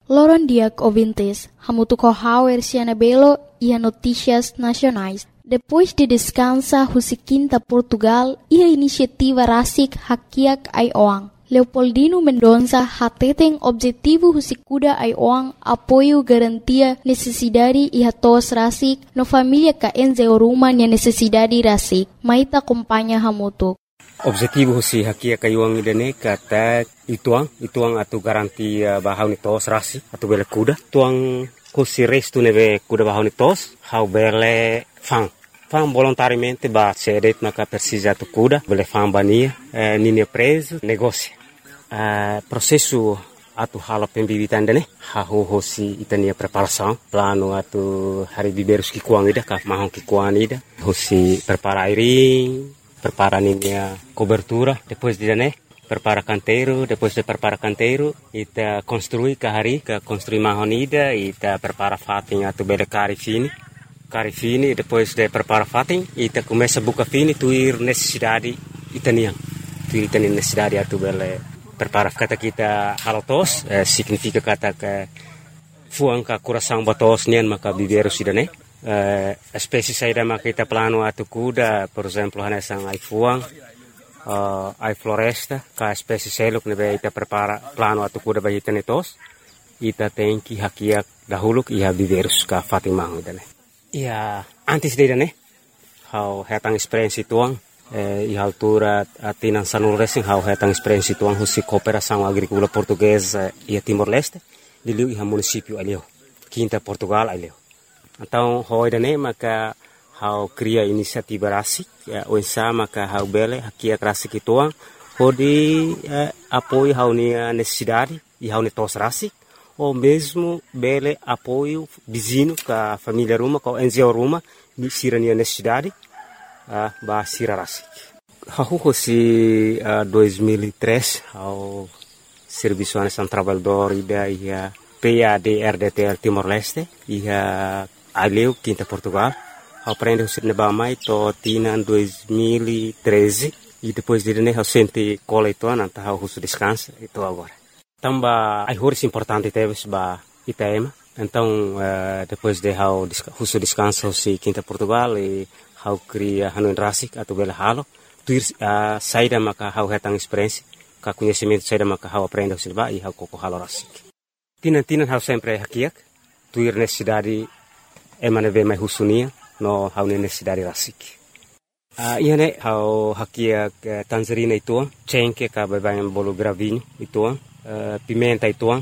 Loron Diak ouvintes, hamutu Hauer Cianabelo e a notícias nacionais. Depois de descansa Husiquinta Portugal e a iniciativa Rasik Hakiak Aioang. Leopoldino Mendonça hateten objetivo Husikuda Aioang apoio garantia necessidade e hatos Rasik no família ka enzeoruma nia necessidade Rasik. Maita acompanha hamutu. Objetivo si hakia kayuang idane kata ituang atu garanti bahau ni tos rasi atu bele kuda tuang kusi restu neve kuda bahau ni tos hau bele fang volontariamente ba cedet maka persija atu kuda bele fang bania nini preso negócio processo atu hala pembibitan dane hau hosi itania preparação plano atu hari biberus ki kuang ida ka mahong ki kuang ida hosi prepara airing prepara ninia cobertura, depois de né, prepara canteiro, depois de prepara canteiro, ita construi kahari, ka construi mahonida, ita prepara fatin atu bele cari fini, depois de prepara fatin, ita começa buka fini tuir necessidade itanian, tuir itanian necessidade atu bele prepara kata kita halotos, significa kata ke fuang ka coração batos nian maka biberu sidane. Espécie saída maka kita plano atu kuda, por exemplo, hanesang ai fuang, ai floresta, ka espécie seluk nebe ita prepara plano atu kuda bagi tenetos, ita tenki hakiak dahuluk iha biberus ka fatimang idane. Ia antes de ne, hau hetang experiência tuang, iha altura atinan sanul racing hau hetang experiência tuang husi cooperação agrícola portuguesa e Timor-Leste, diliu iha município alio, Quinta Portugal alio. Então, hoje né, maka hau cria inisiativa rasik, onsa maka hau bele hakia rasik ituang, hodi apoio hau nia necessidade e hau netos rasik, ou mesmo bele apoio vizinho ka família ruma, ka NGO ruma, ni sira nia necessidade, ba sira rasik. Hau hosi 2003 hau serviço nacional trabalhador ida ia PAD-RDTL Timor-Leste ia aleu Quinta Portugal, aprende o cinema mais to tina 2013 e depois de né sente cola itu nanta hau husu descansa itu agora. Tamba ai horis importante teves ba Itaema. Então depois de hau husu descansa si Quinta Portugal e hau cria hanuin rasik atau bela halo tuir saída maka hau hetang experiência ka conhecimento saída maka hau aprende o cinema e hau koko halo rasik. Tinan hau sempre hakiak tuir necessidade emane ve mai husunia no hau necessidade rasik. Iane hau hakiak tangerina ituang, cengke ka babayan bolo gravinho ituang, pimenta ituang,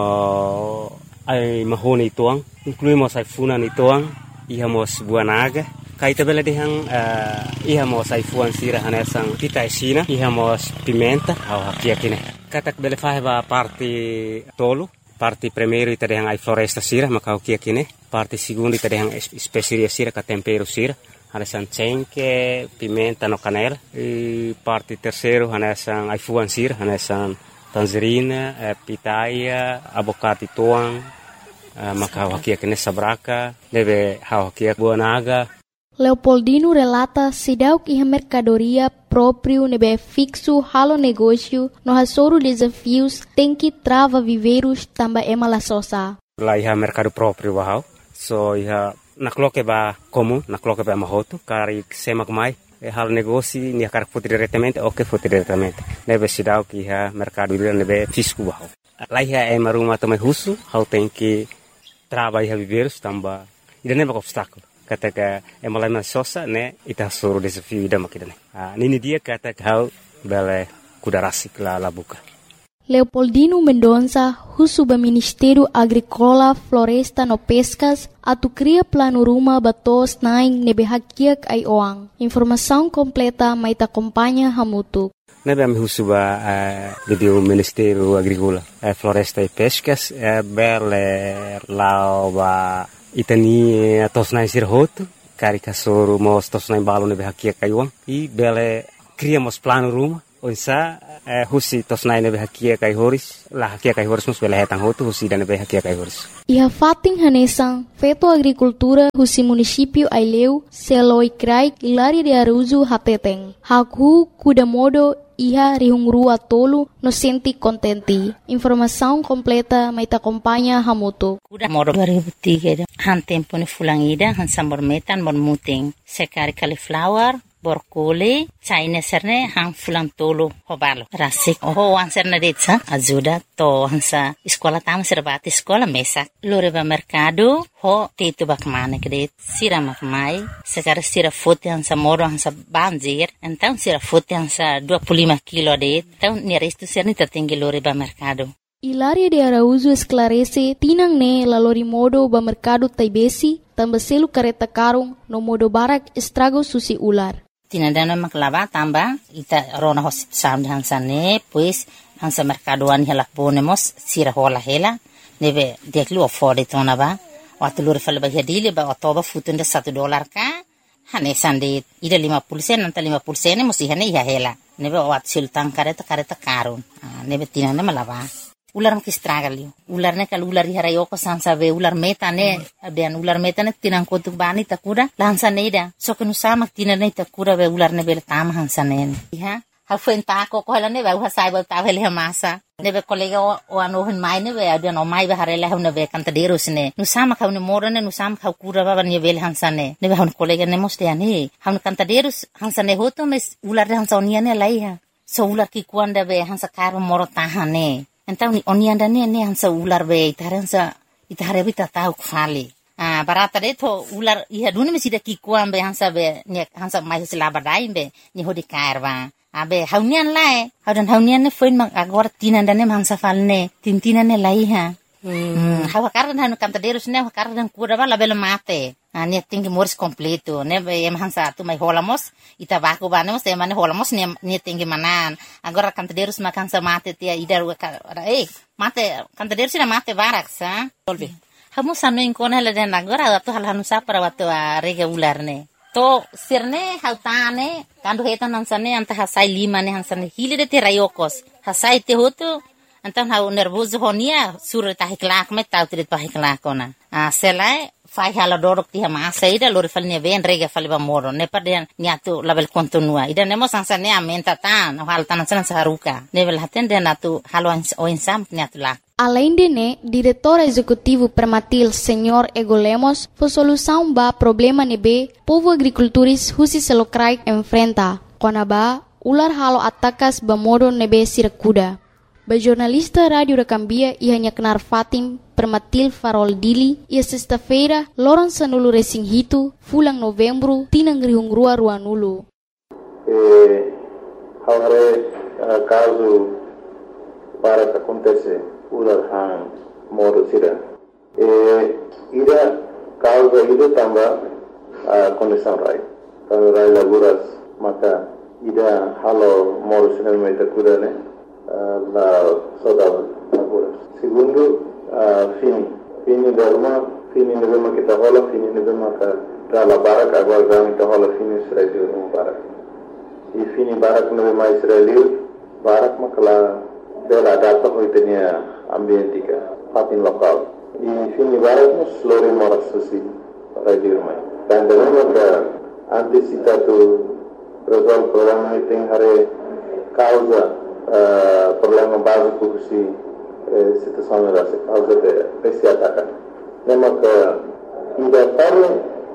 no ai mahoni ituang, incluímos ai funan ituang, ihamos buanaga, kaita bela dehang ihamos ai fuan sira hanesang pita esina, ihamos pimenta hau hakiak ine. Katak bele faheba parte tolo, parte primeiro ita dehang ai floresta sira maka hakiak ine. Parte segundo ita dehang especiaria sira ka tempero sira hanesan cengke, pimenta no canela e parte terceiro hanesan ai fuan sira hanesan tangerina, pitaia, abocate tuang maka hakiak ine sabraka deve hakiak buanaga. Leopoldino relata sidauk iha mercadoria próprio nebe fixo halo negócio no hasoro desafios tem que trava viveiros tamba emala sosa. Lá iha mercado próprio bahau. So iha nakloke ba comum, nakloke ba mahoto, kari semak mai halo negócio nia kar foto diretamente ou que foto diretamente. Nebe sidauk iha mercado nebe fisco bahau. Lá iha emaruma também husu, hau tem que trava iha viveiros tamba ida nebe obstáculo. Kata emalama sosa ne ita suru desafio ida makidane. Nini dia kata hau bele kuda rasik la buka. Leopoldino Mendonça, husuba Ministério Agrícola, Floresta no Pescas, atu cria plano ruma batos naing nebe hakiak Aioang. Informação completa maita acompanha hamutu. Nebe am husuba do Ministério Agrícola, Floresta e Pescas, bele lauba itani tosnai sirhoto, kari kasoro mos tosnai balo nebe hakiak Aioang e bele criamos plano ruma. Onsa husi tosnai nebe hakia kai horis la hakia kai horis mus bela hetang hotu husi dan nebe hakia kai horis. Iha fating hanesang feto agricultura husi município Aileu seloi krai ilari de Aruzu hateteng. Hakhu kuda modo iha rihungrua tolu no senti kontenti. Informação completa mai ta acompanha hamutu. Udah modo 2003 han tempo ni fulangida han sambor metan mon muting sekari cauliflower borkole chaine serne han fulang tolo hobalo rasik ho an serne detsa ajuda to hansa sekolah tama serbati sekolah mesak loreba mercado ho tetu bakmane kredit sira makmai sekar sira fote hansa moro hansa banjir então sira fote hansa 25 kilo det então ni resto serni tatinggi loreba mercado. Hilaria de Araújo esclarece tinang ne lalori modo ba mercado taibesi tambah selu kareta karung no modo barak estrago susi ular. Tinadana maklava tamba ita rona hosit sam hansane pues hansa mercadoan hela ponemos sira hola hela nebe deklu afford itona ba watulur fal ba hedile ba otoba futunda $1 ka hane sande ida 50% nanta 50% musi hane ya hela nebe wat sultan kareta karun nebe tinana malava ular makistragalio ularne kal ular harayoko sansabe ular metane abian ular metane tinang kotuk bani takura lansane ida sokenu sama tinane takura be ularne bel tama hansanen ha hafen tako ko helane ba hasai ba tavele masa nebe kolega o anohen mai nebe abian o mai ba harela hune be kantaderos ne nu sama kaune morane nu sama kau kura ba ne bel hansane nebe han kolega ne mostiani han kantaderos hansane hoto mes ular hansoniane laiha so ular ki kuanda be hansa karo moro tahane. Então onianda ne hansa ular be itare bita tau khali barata de to ular iha duni mesida ki kuambe hansa be ne hansa mai selaba dai be ni hodi kairwa abe haunian lai haunian ne foin mang agora tinanda ne hansa falne tintina ne lai ha hawa kardan hanu kantaderos ne kardan kura bala bela mate ne tingi mors completo ne em hansa tu mai holamos ita baku banemos e mane holamos ne tingi manan agora kantaderos makansa mate tia idar mate kantaderos na mate barak sa tolbi hamu sanu inkona le den agora atu hal hanu sa para watu rega ular ne to sirne hautane kandu hetan hansane anta hasai lima ne hansane hilide te rayokos hasai te hotu antan hau nervoso honia sur tahiklak me tautrit pahiklak ona selai fai hala dorok ti hama saida lori falne ven rega faliba moro ne paden niatu label kontinua ida nemo sansane amenta tan hal tan saruka nevel haten den atu halo o insam niatu la. Além de né, diretor executivo Permatil, Senhor Ego Lemos, foi solução ba problema nebe povo agricultores husi selokrai enfrenta. Konaba ular halo atakas ba modo nebe sirakuda. Ba jornalista Rádio Recambia ia kenar Fatim Permatil Farol Dili ia sexta-feira loron sanulu resing hitu fulang novembro tinang rihungrua ruanulu. Agora caso para que acontece ular hang modo sira ida causa ida tambah condição rai kalau rai laguras maka ida halo modo sira meta kudane la saudade laguras segundo fini derma kita hola fini derma ka dala barak agora gami ta hola fini Israel no barak e fini barak no mais Israel barak makala bela data hoitenia ambientika fatin lokal e fini barak no slore moras susi radio mai dan dengan ka antisipatu resolve problema iting hare causa problema básico si situação da causa de esse ataque nema ka ida para